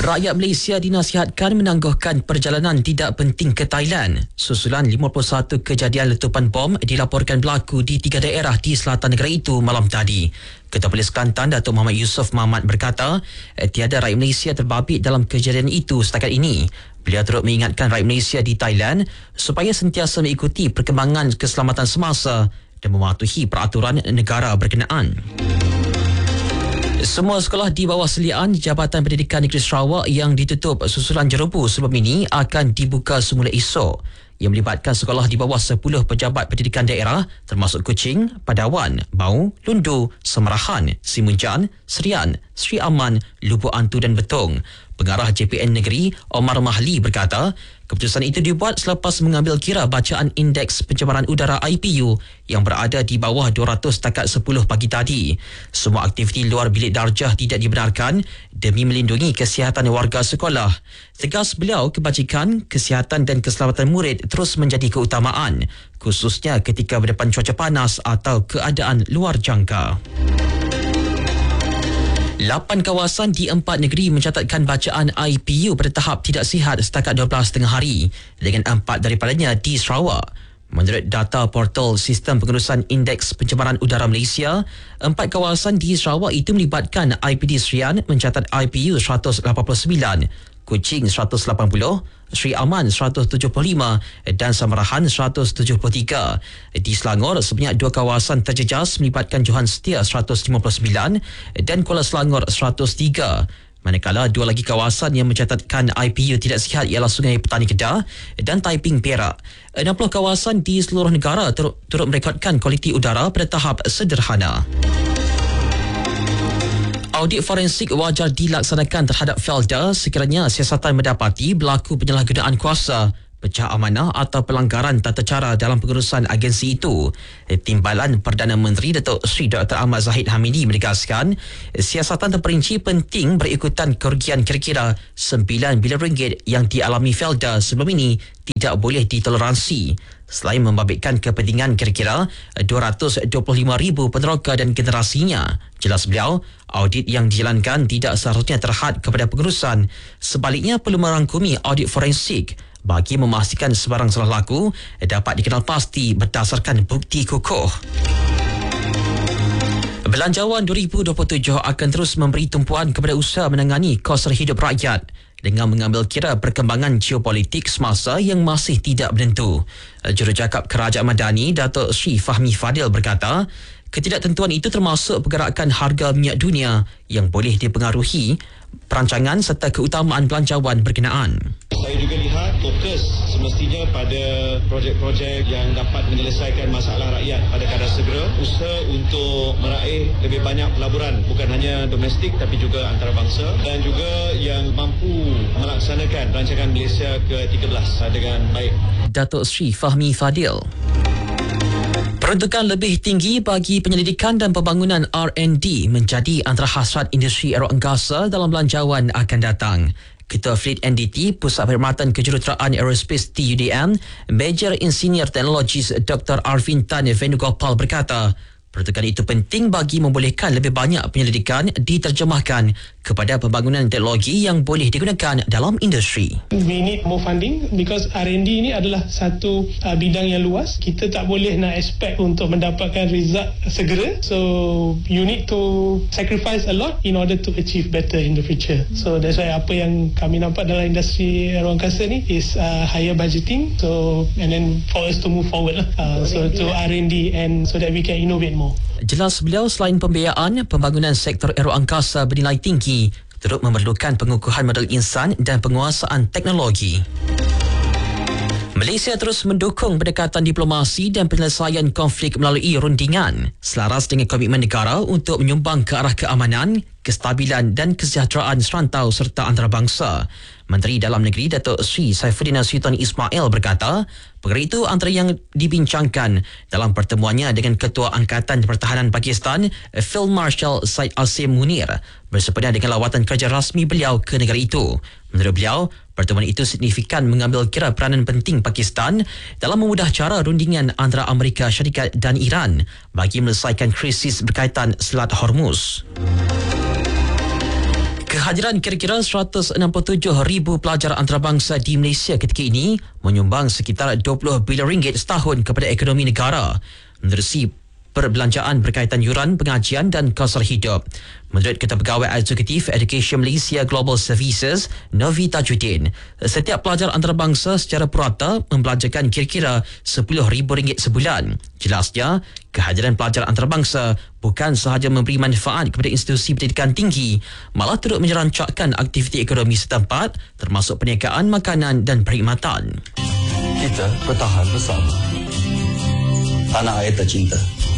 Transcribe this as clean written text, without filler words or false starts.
Rakyat Malaysia dinasihatkan menangguhkan perjalanan tidak penting ke Thailand. Susulan 51 kejadian letupan bom dilaporkan berlaku di 3 daerah di selatan negara itu malam tadi. Ketua Polis Kelantan Datuk Muhammad Yusof Mamat berkata, tiada rakyat Malaysia terbabit dalam kejadian itu setakat ini. Beliau turut mengingatkan rakyat Malaysia di Thailand supaya sentiasa mengikuti perkembangan keselamatan semasa dan mematuhi peraturan negara berkenaan. Semua sekolah di bawah seliaan Jabatan Pendidikan Negeri Sarawak yang ditutup susulan jeroboh sebelum ini akan dibuka semula esok. Ia melibatkan sekolah di bawah 10 pejabat pendidikan daerah termasuk Kuching, Padawan, Bau, Lundu, Semerahan, Simunjan, Serian, Sri Aman, Lubuk Antu dan Betong. Pengarah JPN Negeri Omar Mahli berkata, keputusan itu dibuat selepas mengambil kira bacaan Indeks Pencemaran Udara IPU yang berada di bawah 200 setakat 10 pagi tadi. Semua aktiviti luar bilik darjah tidak dibenarkan demi melindungi kesihatan warga sekolah. Tegas beliau, kebajikan, kesihatan dan keselamatan murid terus menjadi keutamaan, khususnya ketika berdepan cuaca panas atau keadaan luar jangka. 8 kawasan di 4 negeri mencatatkan bacaan IPU pada tahap tidak sihat setakat 12 hari, dengan 4 daripadanya di Sarawak. Menurut data portal Sistem Pengurusan Indeks Pencemaran Udara Malaysia, 4 kawasan di Sarawak itu melibatkan IPD Serian mencatat IPU 189, Kuching 180, Sri Aman 175 dan Semerahan 173. Di Selangor, sebanyak 2 kawasan terjejas melibatkan Johan Setia 159 dan Kuala Selangor 103. Manakala 2 lagi kawasan yang mencatatkan IPU tidak sihat ialah Sungai Petani Kedah dan Taiping Perak. 60 kawasan di seluruh negara turut merekodkan kualiti udara pada tahap sederhana. Audit forensik wajar dilaksanakan terhadap Felda sekiranya siasatan mendapati berlaku penyalahgunaan kuasa, pecah amanah atau pelanggaran tata cara dalam pengurusan agensi itu. Timbalan Perdana Menteri Datuk Seri Dr. Ahmad Zahid Hamidi menegaskan, siasatan terperinci penting berikutan kerugian kira-kira RM9 bilion yang dialami Felda sebelum ini tidak boleh ditoleransi. Selain membabitkan kepentingan kira-kira 225,000 peneroka dan generasinya, jelas beliau, audit yang dijalankan tidak seharusnya terhad kepada pengurusan. Sebaliknya perlu merangkumi audit forensik bagi memastikan sebarang salah laku dapat dikenal pasti berdasarkan bukti kukuh. Belanjawan 2027 akan terus memberi tumpuan kepada usaha menangani kos hidup rakyat dengan mengambil kira perkembangan geopolitik semasa yang masih tidak menentu. Jurucakap Kerajaan Madani Datuk Sri Fahmi Fadil berkata, ketidaktentuan itu termasuk pergerakan harga minyak dunia yang boleh dipengaruhi perancangan serta keutamaan belanjawan berkenaan. Saya juga lihat fokus semestinya pada projek-projek yang dapat menyelesaikan masalah rakyat pada kadar segera, usaha untuk meraih lebih banyak pelaburan bukan hanya domestik tapi juga antarabangsa, dan juga yang mampu melaksanakan rancangan Malaysia ke-13 dengan baik. Datuk Sri Fahmi Fadil. Peruntukan lebih tinggi bagi penyelidikan dan pembangunan R&D menjadi antara hasrat industri aeroangkasa dalam belanjawan akan datang. Ketua Fleet NDT, Pusat Perkhidmatan Kejuruteraan Aerospace TUDM, Major Engineer Technologies Dr. Arvin Tan Venugopal berkata, peruntukan itu penting bagi membolehkan lebih banyak penyelidikan diterjemahkan kepada pembangunan teknologi yang boleh digunakan dalam industri. We need more funding because R&D ini adalah satu bidang yang luas. Kita tak boleh nak expect untuk mendapatkan result segera. So you need to sacrifice a lot in order to achieve better in the future. So that's why apa yang kami nampak dalam industri aeroangkasa ni is higher budgeting. So and then for us to move forward so to R&D and so that we can innovate more. Jelas beliau, selain pembiayaan, pembangunan sektor aeroangkasa bernilai tinggi turut memerlukan pengukuhan modal insan dan penguasaan teknologi. Malaysia terus mendukung pendekatan diplomasi dan penyelesaian konflik melalui rundingan selaras dengan komitmen negara untuk menyumbang ke arah keamanan, kestabilan dan kesejahteraan serantau serta antarabangsa. Menteri Dalam Negeri Datuk Sri Saifuddin Sultan Ismail berkata, perkara itu antara yang dibincangkan dalam pertemuannya dengan Ketua Angkatan Pertahanan Pakistan, Field Marshal Syed Asim Munir, bersempena dengan lawatan kerja rasmi beliau ke negara itu. Menurut beliau, pertemuan itu signifikan mengambil kira peranan penting Pakistan dalam memudah cara rundingan antara Amerika Syarikat dan Iran bagi menyelesaikan krisis berkaitan Selat Hormuz. Kehadiran kira-kira 167,000 pelajar antarabangsa di Malaysia ketika ini menyumbang sekitar 20 bilion ringgit setahun kepada ekonomi negara menerusi perbelanjaan berkaitan yuran, pengajian dan kos hidup. Menurut Ketua Pegawai Eksekutif Education Malaysia Global Services, Novi Tajuddin, setiap pelajar antarabangsa secara purata membelanjakan kira-kira RM10,000 sebulan. Jelasnya, kehadiran pelajar antarabangsa bukan sahaja memberi manfaat kepada institusi pendidikan tinggi, malah turut menyerancakkan aktiviti ekonomi setempat termasuk perniagaan makanan dan perkhidmatan. Kita bertahan bersama. Tanah air tercinta.